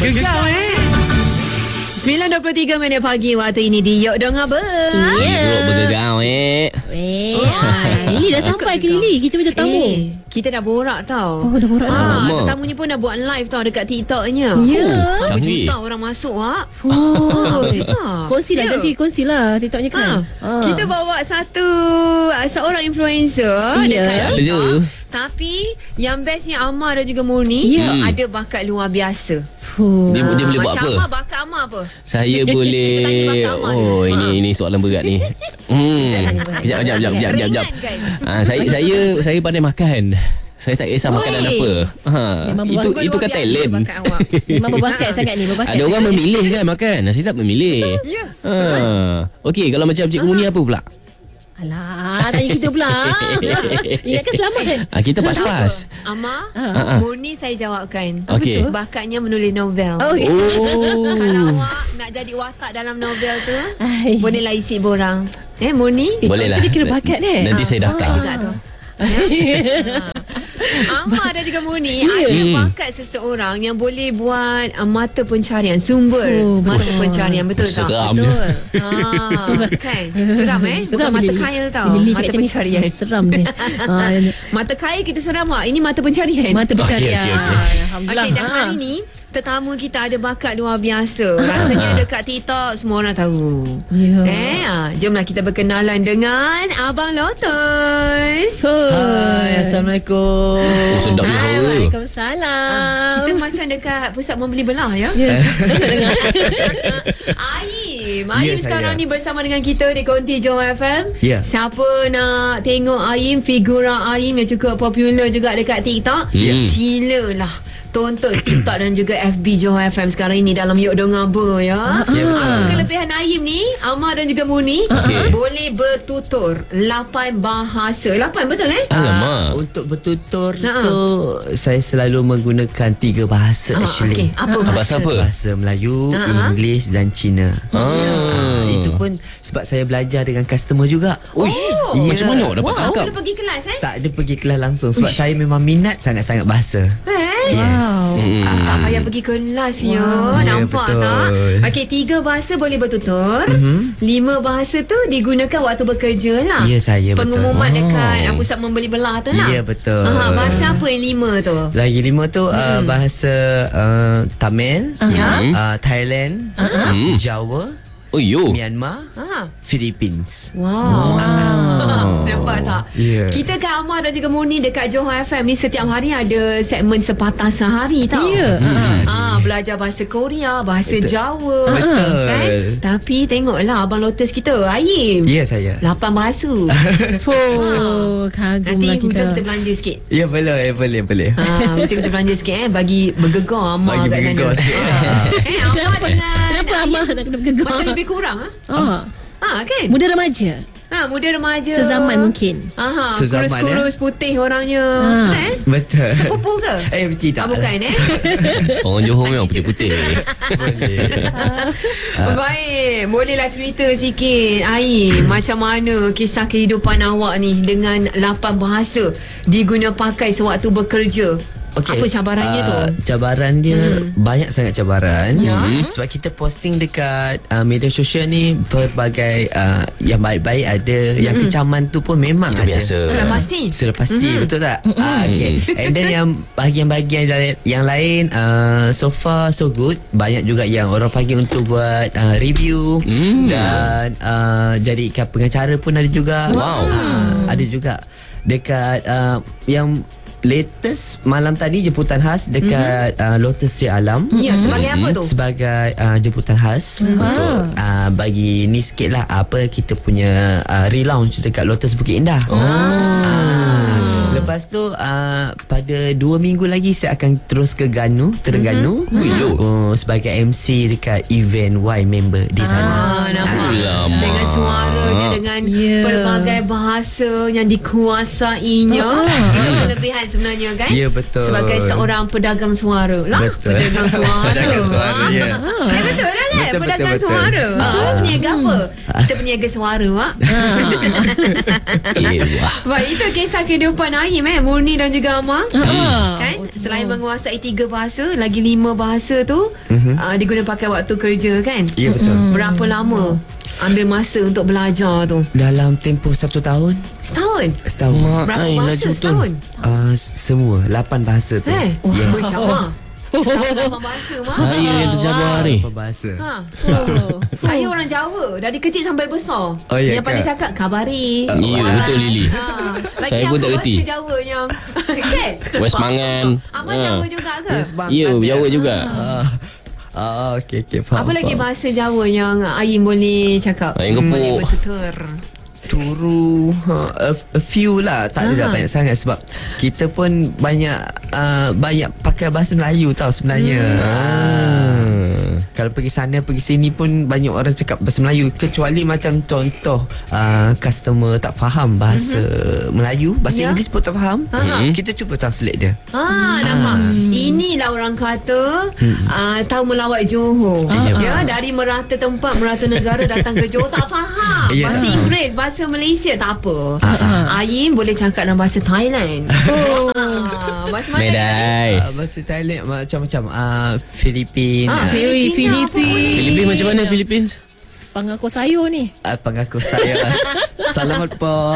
Bergegar 9.23 minit pagi waktu ini di Yok Dong Apa. Bro bergegar Lili dah sampai ke Lili. Kita macam tamu. Kita dah borak tau. Oh, dah borak dah. Tetamunya pun dah buat live tau dekat TikToknya. Ya. Berapa Canggih. juta orang masuk, Wak. Oh, Juta. kongsilah nanti, kongsilah TikToknya kan. Kita bawa seorang influencer Ya. dekat Ada. TikTok. Tapi yang bestnya Amar dan juga Murni ada bakat luar biasa. Dia boleh buat Macam apa? Amar, bakat Amar apa? Saya Kita tanya boleh. bakat Amar Oh, dulu. ini soalan berat ni. Kejap. Ringan kan? Saya pandai makan. Saya tak kisah makanan apa. Memang Itu Sungguh luar kan biasa talent. bakat awak. Memang berbakat sangat ni, berbakat. Ada orang memilih kan makan. Saya tak memilih. Ya, Okey, kalau macam Cikgu Muni apa pula? Alah, tanya kita pula. Ingatkan selamat kan? Kita pas-pas. Amar, Murni saya jawabkan. Okey. Bakatnya menulis novel. Oh, Kalau awak nak jadi watak dalam novel tu, Ai. bolehlah isi borang. Murni? Boleh lah. Kita kira bakat ni. Nanti saya Bakat daftar. juga tu. Amar dan juga Murni ada bakat seseorang yang boleh buat mata pencarian, sumber mata pencarian, betul tak? Seram. Betul. Kan? Seram Seram bukan mata Lili. khail tau. Lili Mata cakap macam ni, pencarian. seram dia. Mata khail kita seram tak? Ini mata pencarian. Mata pencarian. Okey. Alhamdulillah. Okey, dan hari ni tetamu kita ada bakat luar biasa. Rasanya dekat TikTok semua orang tahu. Ya. Jomlah kita berkenalan dengan Abang Lotus. Hai, Assalamualaikum. Sedap ni Hai, suara. Waalaikumsalam. Kita macam dekat pusat membeli belah ya. Ya, saya nak dengar. Aim Ya, sekarang saya. ni bersama dengan kita di Konti Johor FM. Ya. Siapa nak tengok Aim, figura Aim yang cukup popular juga dekat TikTok, silalah tonton TikTok dan juga FB Johor FM sekarang ini dalam Yok Dong Apa ya. Ya, betul. Apa kelebihan Aim ni, Amar dan juga Murni, boleh bertutur 8 bahasa. 8 betul Alamak. Untuk bertutur tu saya selalu menggunakan 3 bahasa Okey, actually. apa Bahasa apa? Bahasa Melayu, Inggeris dan Cina. Itu pun sebab saya belajar dengan customer juga. Uish, macam mana dapat tangkap? Dah pergi kelas Tak ada pergi kelas langsung sebab saya memang minat sangat-sangat bahasa. Yes. Tak payah pergi kelas ya. Nampak betul. tak? Okey, 3 bahasa boleh bertutur. 5 bahasa tu digunakan waktu bekerja lah. Ya, saya betul. Pengumuman dekat pusat membeli belah tu lah. Ya, betul. Bahasa apa yang 5 tu? Lagi 5 tu bahasa Tamil, Thailand, Jawa, Oh yo. Myanmar, Philippines. Wow. Nampak tak? Ya. Kita kat Amar dan juga Murni dekat Johor FM ni setiap hari ada segmen sepatah sehari tau. Ya. Belajar bahasa Korea, bahasa Jawa. Betul. Kan? Tapi tengoklah Abang Lotus kita, Aim. Ya, saya. 8 bahasa. Kagum Nanti lah hujung kita. kita belanja sikit. Ya, boleh. Hujung kita belanja sikit bagi bergegar Amar Bagi kat sana. bergegar sikit. Amar dengan Kenapa Amar nak kena bergegar? Masa lebih kurang kan? Muda remaja. Muda remaja. Sezaman mungkin. Sezaman, Kurus-kurus putih orangnya. Betul. Sepupu ke? Tidak. Bukan Orang Johor memang putih-putih. Baik, bolehlah cerita sikit Aim, macam mana kisah kehidupan awak ni dengan 8 bahasa diguna pakai sewaktu bekerja. Apa cabarannya tu? Cabaran dia banyak sangat cabaran. Sebab kita posting dekat media sosial ni pelbagai yang baik-baik ada, yang kecaman tu pun memang ada. Biasa. Sudah pasti. Betul tak? Okay. And then yang bahagian-bahagian yang lain so far so good. Banyak juga yang orang panggil untuk buat review dan jadi pengacara pun ada juga. Wow. Ada juga dekat yang latest malam tadi jemputan khas dekat Lotus Sri Alam. Ya, sebagai apa tu? Sebagai jemputan khas untuk bagi ni sikit lah apa kita punya relaunch dekat Lotus Bukit Indah. Lepas tu pada 2 minggu lagi saya akan terus ke Terengganu sebagai MC dekat event Y member di sana. Nampak? Dengan suaranya, dengan pelbagai bahasa yang dikuasainya. Itu kelebihan sebenarnya kan? Ya, betul. Sebagai seorang pedagang suara lah. Betul. Pedagang suara. Pedagang suara, ya. Ya, betul lah kan? Betul, Pedagang betul. suara. Peniaga apa? Kita peniaga suara, Mak. Wah. Baik, itu kisah kehidupan Aim Murni dan juga Amar. Kan? Selain menguasai 3 bahasa, lagi 5 bahasa tu diguna pakai waktu kerja kan? Ya, betul. Berapa lama ambil masa untuk belajar tu? Dalam tempoh 1 tahun. Setahun? Setahun. Berapa Ai, bahasa laju tu. setahun? Semua 8 bahasa tu. Yes. Bercabar. Setahun 8 bahasa mah. Saya yang tercabar ni. 8 bahasa. Ha. Saya orang Jawa. Dari kecil sampai besar. Oh, ya yang pandai ke? cakap kabari. Ya, betul, Lily. Lagi Saya pun apa tak reti. bahasa Jawa yang kan? West Mangan. Abang Jawa juga ke? Ya, Jawa juga. Okey, faham. Apa lagi faham. bahasa Jawa yang Aim boleh cakap? Aim kepuk. Boleh bertutur. Turu a few lah, tak ada banyak sangat sebab kita pun banyak pakai bahasa Melayu tau sebenarnya. Kalau pergi sana pergi sini pun banyak orang cakap bahasa Melayu, kecuali macam contoh customer tak faham bahasa Melayu, bahasa Inggeris pun tak faham, kita cuba translate dia. Nampak. Inilah orang kata tahu melawat Johor. Ya, dari merata tempat, merata negara datang ke Johor tak faham. Bahasa Inggeris, bahasa Malaysia tak apa. Aim boleh cakap dalam bahasa Thailand. Bahasa mana? Medai. Bahasa Thailand macam-macam, Filipin, Filipin. Filipin macam mana Filipin? Pengaku sayur ni. pengaku saya. Selamat po.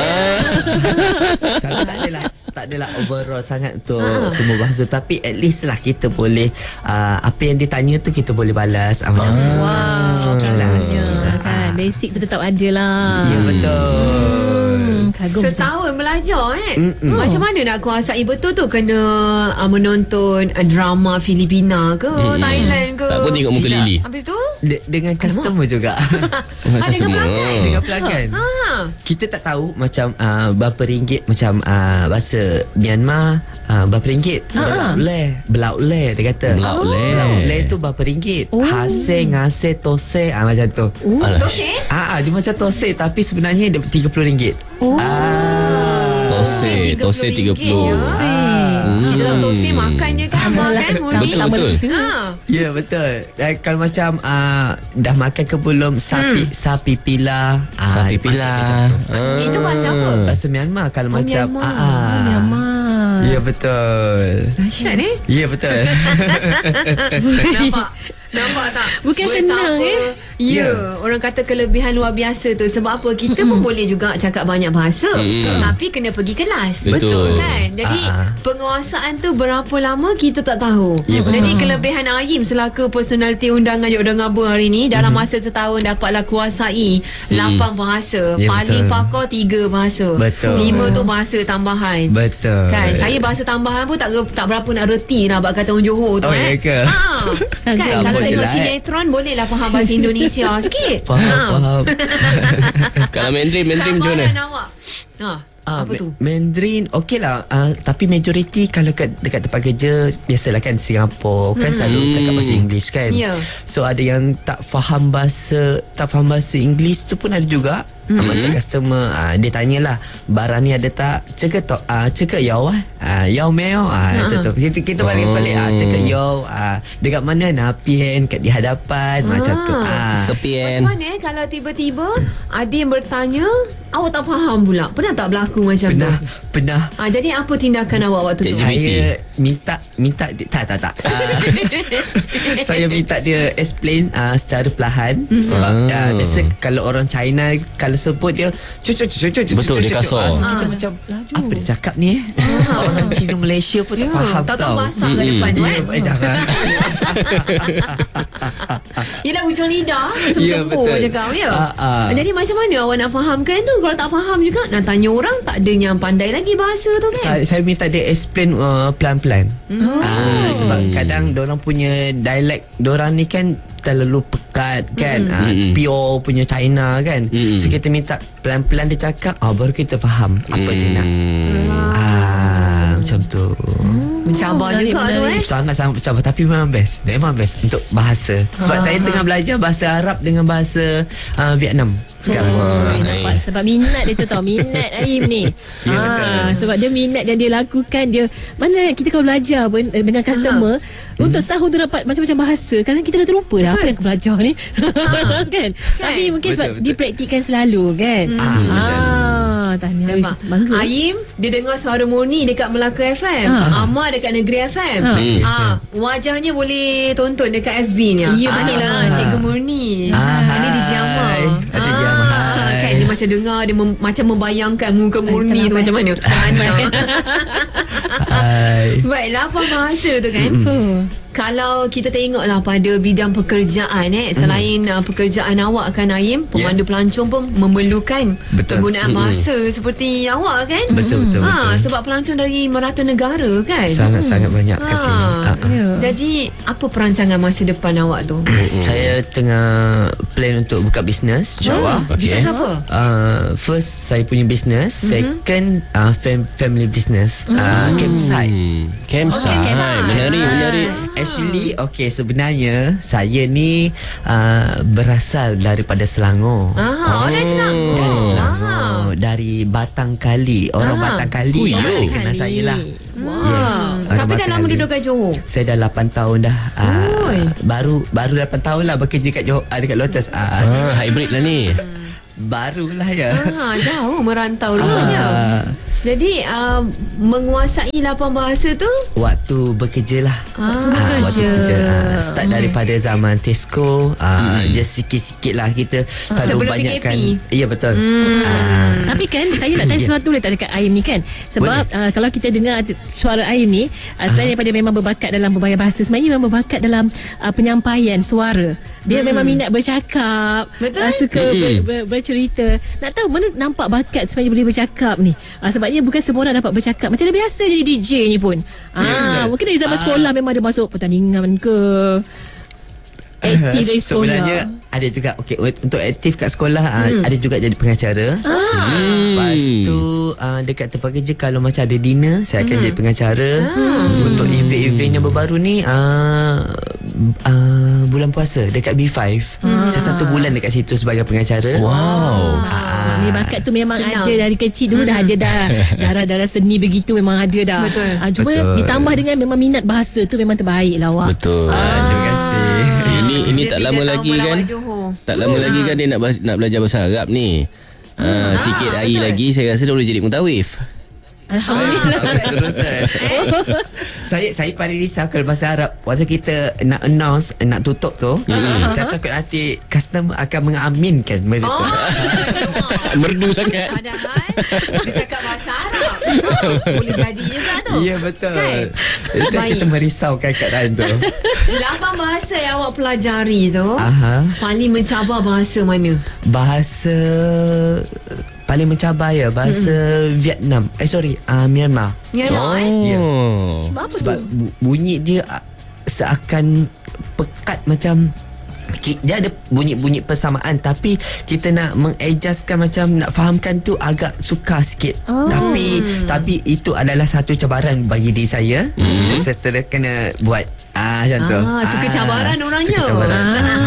Kalau tak adalah overall sangat untuk semua bahasa, tapi at least lah kita boleh apa yang ditanya tu kita boleh balas macam tu. Sikit lah, sikit lah. Kan, basic tu tetap ada lah. Ya, betul. Kagum. Setahun belajar Macam mana nak kuasai betul tu? Kena menonton drama Filipina ke Thailand ke? Tak pun tengok muka Lily. Habis tu Dengan customer juga. dengan pelanggan. Dengan pelanggan. Kita tak tahu macam berapa ringgit macam bahasa Myanmar, berapa ringgit. Belau le dia kata. Belau le. Belau le tu berapa ringgit. Hase ngase tose macam tu. Tose? Dia macam tose tapi sebenarnya dia RM30. Tose 30. Ya. Kita tahu tose makan je kan abang kan? Murni. Betul. Ya, betul. Kalau macam dah makan ke belum sapi pila. Sapi pila. Itu bahasa apa? Bahasa Myanmar. Kalau macam Myanmar. ya, betul. Dahsyat ni. Ya, betul. Nampak tak? Bukan senang, Ya, orang kata kelebihan luar biasa tu. Sebab apa? Kita pun boleh juga cakap banyak bahasa. Tapi kena pergi kelas. Betul. Kan? Jadi penguasaan tu berapa lama kita tak tahu. Jadi kelebihan Aim selaku personaliti undangan Yuk Dengar Ber hari ni, dalam masa setahun dapatlah kuasai 8 bahasa. Ya, Paling betul. pakar 3 bahasa. Betul. 5 tu bahasa tambahan. Betul. Kan, saya bahasa tambahan pun tak berapa nak reti lah bab kata orang Johor tu. Oh, ya ke? Kan, Sama kalau je tengok lah, sinetron bolehlah faham bahasa Indonesia sikit. Faham. Kalau Mandarin macam mana? Cabaran awak. Apa tu? Mandarin okey lah, tapi majoriti kalau dekat tempat kerja biasalah kan Singapura kan selalu cakap bahasa Inggeris kan. Ya. So ada yang tak faham bahasa Inggeris tu pun ada juga. Macam customer dia tanyalah barang ni ada tak, cakap yau yau meo macam tu. Kita balik cakap yau dekat mana napien kat di hadapan macam tu. Sepien. Macam mana kalau tiba-tiba ada yang bertanya, awak tak faham pula? Pernah tak berlaku macam tu? Pernah. Jadi apa tindakan awak waktu tu? Saya minta dia, tak saya minta dia explain secara perlahan sebab biasa kalau orang China kalau sebut dia Betul, dia kasar. kita macam apa dia cakap ni orang Cina Malaysia pun tak faham tahu tau. bahasa kat depan tu Jangan. Yelah hujung lidah Ya, Sempu betul. cakap ya. Jadi Jadi macam mana awak nak fahamkan tu? Kalau tak faham juga nak tanya orang, tak ada yang pandai lagi bahasa tu kan? saya minta dia explain pelan-pelan. Sebab kadang diorang punya dialek diorang ni kan terlalu pekat kan, pure punya China kan. So kita minta pelan-pelan dia cakap, baru kita faham apa dia nak. Macam tu. Mencabar juga tu Sangat-sangat mencabar, tapi memang best untuk bahasa. Sebab saya tengah belajar bahasa Arab dengan bahasa Vietnam sekarang. Nampak sebab minat dia tu tau. Minat Aim ni. Ya, betul. Sebab dia minat dan dia lakukan. Dia mana kita kalau belajar pun dengan customer untuk setahun tu dapat macam-macam bahasa. Kadang kita dah terlupa dah apa yang aku belajar ni. Kan? Tapi mungkin sebab Betul. dipraktikkan selalu kan. Betul. tahniah. Nampak? Bangga. Aim dia dengar suara Murni dekat Melaka FM. Amar dekat Negeri FM. Wajahnya boleh tonton dekat FB ni. Ya, betul. Inilah Cikgu Murni. Ini DJ Amar. DJ Amar. Kan dia macam dengar, dia macam membayangkan muka Murni tu macam mana. Tahniah. Baik, 8 bahasa tu kan. Kalau kita tengoklah pada bidang pekerjaan selain pekerjaan awak kan Aim, pemandu pelancong pun memerlukan penggunaan bahasa seperti awak kan. Betul. Sebab pelancong dari merata negara kan. Sangat-sangat banyak kat sini. Jadi apa perancangan masa depan awak tu? Saya tengah plan untuk buka bisnes, insyaAllah. Bisnes apa? First saya punya bisnes, second family business, campsite. Campsite. Menarik. Actually, sebenarnya saya ni berasal daripada Selangor. Dari Selangor. Dari Selangor, dari Batang Kali. Orang Batang Kali kenal saya lah. Yes. Tapi dah lama duduk kat Johor. Saya dah 8 tahun dah. Baru 8 tahun lah bekerja kat Johor, dekat Lotus. Hybrid lah ni. Barulah ya. Jauh merantau rupanya. Jadi menguasai 8 bahasa tu waktu bekerja lah. Waktu bekerja. Start daripada zaman Tesco. Just sikit-sikit lah kita selalu sebelum banyakkan. PKP. Ya betul. Tapi kan saya nak tanya sesuatu boleh tak dekat Aim ni kan. Sebab kalau kita dengar suara Aim ni, selain daripada memang berbakat dalam berbagai bahasa, sebenarnya memang berbakat dalam penyampaian suara. Dia memang minat bercakap. Betul. Suka bercerita. Nak tahu mana nampak bakat sebenarnya boleh bercakap ni. Sebabnya bukan semua orang dapat bercakap. Macam dia biasa jadi DJ ni pun. Mungkin dari zaman sekolah memang dia masuk pertandingan ke. Aktif dari sekolah. Sebenarnya ada juga untuk aktif kat sekolah, ada juga jadi pengacara. Lepas tu dekat tempat kerja kalau macam ada dinner, saya akan jadi pengacara. Untuk event-event yang baru ni bulan puasa dekat B5. Saya 1 bulan dekat situ sebagai pengacara. Wow. Ni bakat tu memang Senang. ada dari kecil dulu dah ada dah. Darah-darah seni begitu memang ada dah. Betul. Cuma ditambah dengan memang minat bahasa tu memang terbaik lah awak. Betul. Terima kasih. Ini tak lama lagi kan. Tak lama lagi kan dia nak belajar bahasa Arab ni. Sikit hari lagi saya rasa dah boleh jadi mutawif. Alhamdulillah. Saya paling risau kalau bahasa Arab waktu kita nak announce, nak tutup tu, saya takut nanti customer akan mengaminkan benda tu. Merdu sangat. Padahal dia cakap bahasa Arab. Boleh jadi juga tu. Ya betul. Kan? Itu Baik. kita merisaukan keadaan tu. 8 bahasa yang awak pelajari tu, paling mencabar bahasa mana? Bahasa paling mencabar ya bahasa Vietnam. Myanmar. Myanmar. Ya. Sebab apa Sebab tu? bunyi dia seakan pekat macam dia ada bunyi-bunyi persamaan, tapi kita nak mengadjustkan, macam nak fahamkan tu agak sukar sikit. Tapi itu adalah satu cabaran bagi diri saya. Saya terus kena buat macam tu. Suka cabaran orangnya. Suka cabaran.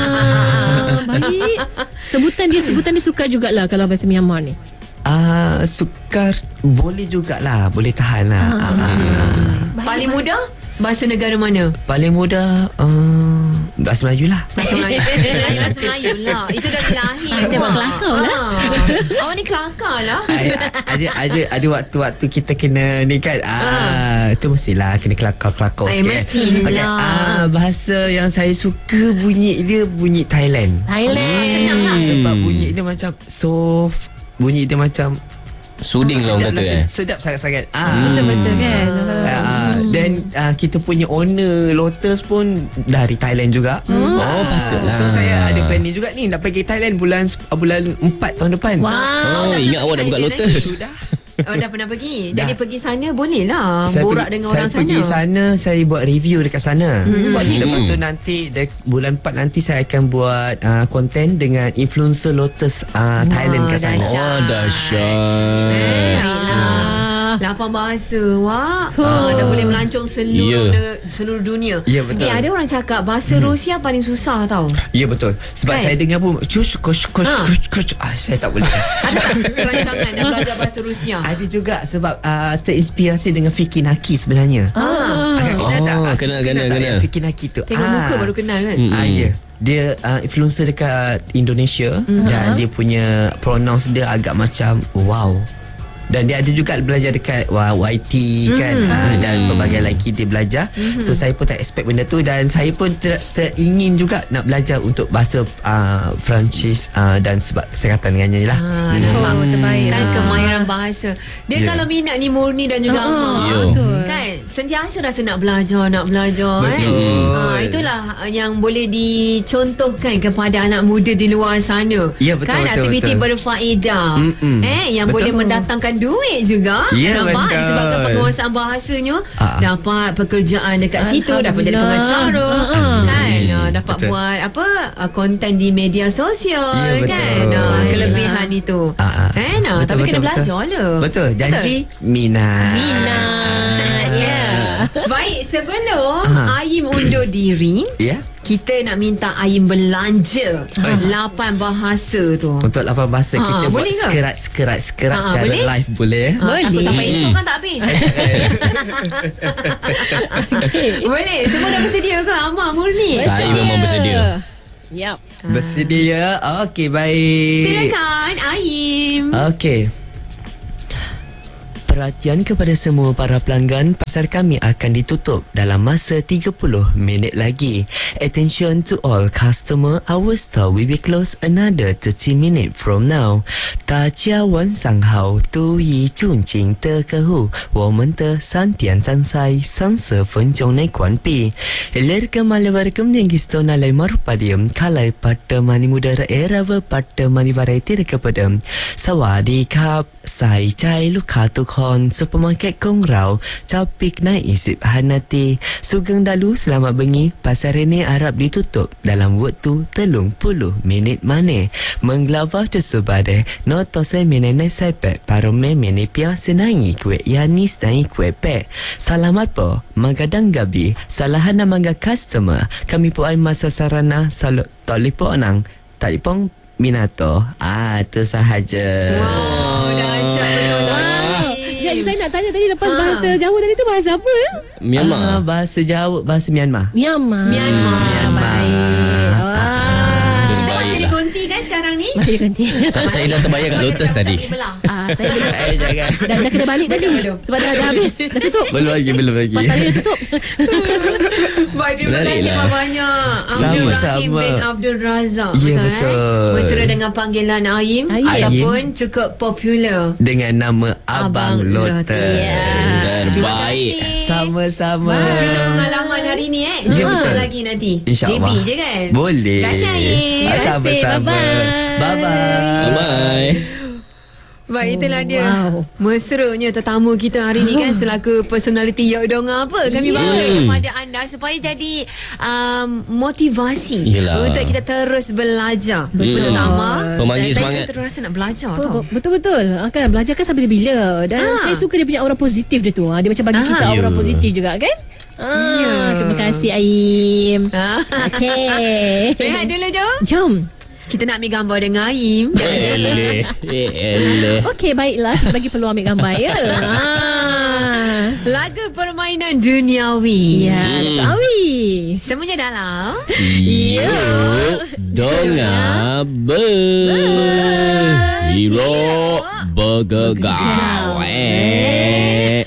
Baik. Sebutan dia suka jugalah kalau bahasa Myanmar ni. Sukar boleh jugalah, boleh tahan lah. Paling mudah bahasa negara mana? Paling mudah bahasa Melayu lah. Bahasa Melayu. Bahasa Melayu lah. Itu dah lahir. Dia buat kelakar lah. Awak ni kelakar lah. Ada waktu-waktu kita kena ni kan. Itu mestilah kena kelakar-kelakar sikit. Mestilah. Bahasa yang saya suka bunyi dia bunyi Thailand. Senang lah. Sebab bunyi dia macam soft, bunyi dia macam Suding lah orang kata. sedap sangat-sangat. Betul-betul kan. Dan kita punya owner Lotus pun dari Thailand juga. Patutlah. So saya ada plan ni juga ni, nak pergi Thailand bulan 4 tahun depan. Ingat awak dah buka Lotus. Sudah. Dah pernah pergi. Dah. Jadi pergi sana boleh lah Saya borak pergi, dengan saya orang sana. pergi sana, saya buat review dekat sana. Lepas tu nanti bulan 4 nanti saya akan buat konten dengan influencer Lotus Thailand kat sana. Dahsyat. 8 bahasa wak. Dah boleh melancong seluruh dunia. Ya, betul. Ada orang cakap bahasa Rusia paling susah tau. Ya betul. Sebab Kan? saya dengar pun saya tak boleh. Ada tak rancangan nak belajar bahasa Rusia? Ada juga sebab terinspirasi dengan Fiki Naki sebenarnya. Kena. Fiki Naki tu. Tengok muka baru kenal kan? Ya. Dia influencer dekat Indonesia dan dia punya pronounce dia agak macam wow. Dan dia ada juga belajar dekat YT kan, dan berbagai lagi dia belajar. So saya pun tak expect benda tu, dan saya pun teringin juga nak belajar untuk bahasa Perancis dan sebab sekatan dengannya lah. Terbaik Kan kemahiran bahasa. Dia kalau minat ni murni dan juga amat. Kan sentiasa rasa nak belajar. Betul. Itulah yang boleh dicontohkan kepada anak muda di luar sana. Ya, betul, Kan betul, aktiviti betul. berfaedah. Yang Betul. boleh mendatangkan duit juga. Ya, Nampak betul. disebabkan penguasaan bahasanya dapat pekerjaan dekat situ, dapat jadi pengacara. Kan dapat Betul. buat konten di media sosial. Ya, betul. Kan kelebihan itu. Betul, Tapi kena betul, belajar lah. Betul. Janji Minat. Baik, sebelum Aim undur diri, Ya. kita nak minta Aim belanja 8 bahasa tu. Untuk 8 bahasa kita buat boleh ke? sekerat secara boleh? live boleh. Takut sampai esok kan tak habis. Boleh. Semua dah bersedia ke Amar Murni? Saya memang bersedia. Yap. Bersedia? Okey, baik. Silakan Aim. Okey. Perhatian kepada semua para pelanggan, pasar kami akan ditutup dalam masa 30 minit lagi. Attention to all customer, our store will be closed another 30 minutes from now. 大家晚上好，注意尊敬的客户，我们的3点站在30分钟内关闭。Welcome alaikum yang gistona lai marupadium kalai pada mani mudara era pada mani variety kepada. สวัสดีครับใส่ใจลูกค้าทุกคนซุปเปอร์มาร์เก็ตของเราจะปิดในอีก15 นาที Sugeng dalu selamat bengi. Pasar ini harap ditutup dalam waktu 30 minit mana. Menglavar tersebade noto saya menenai sepek parome menepia senai kue yanis naik kue pek. Salamat po magadang gabi salahana mangga customer. Kami po ay masa sarana salo tolipo nang talipong minato. Itu sahaja. Wow, dahsyat betul lagi. Jadi saya nak tanya tadi lepas bahasa Jawa tadi tu bahasa apa ya? Myanmar. Bahasa Jawa, bahasa Myanmar. Myanmar. Baik. Kita masih di konti kan sekarang ni? Masih diganti. Saya dah terbayang kat Lotus tadi. Saya Jangan. dah kena balik tadi. Sebab dah habis. Dah tutup. Belum lagi. Pasar dia dah tutup. Baik, terima Menarik kasih lah. banyak Abdul Rahim Sama-sama. bin Abdul Razak. Ya, betul. betul. Mesra dengan panggilan Aim Aim. ataupun cukup popular Dengan nama Abang Lotus. Terbaik. Sama-sama. Cerita pengalaman hari ni Ya, jumpa betul. lagi nanti. InsyaAllah. JB je kan? Boleh. Terima kasih Aim. Sama-sama. Bye-bye. Bye. Baik, itulah dia. Wow. Mesranya tetamu kita hari ni kan selaku personality Yak Dong apa. Kami bawa kepada anda supaya jadi motivasi Yelah. untuk kita terus belajar. Betul tak Amar? Pemanggil Saya semangat. terus rasa nak belajar tau. Betul-betul. Kan belajar kan sampai bila. Dan saya suka dia punya aura positif dia tu. Dia macam bagi kita aura Ya. positif juga kan? Terima kasih Aim. Okay. Rehat dulu jom. Jom. Kita nak ambil gambar dengan Aim. Eleh. Okey, baiklah. Kita bagi peluang ambil gambar ya. Lagu permainan duniawi. Ya, Datuk Awi. Semuanya dalam Yuk Donga Hero bergegau.